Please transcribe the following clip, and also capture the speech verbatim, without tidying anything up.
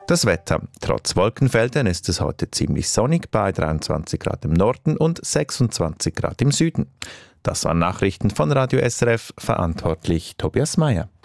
Das Wetter. Trotz Wolkenfeldern ist es heute ziemlich sonnig bei dreiundzwanzig Grad im Norden und sechsundzwanzig Grad im Süden. Das waren Nachrichten von Radio S R F, verantwortlich Tobias Meyer.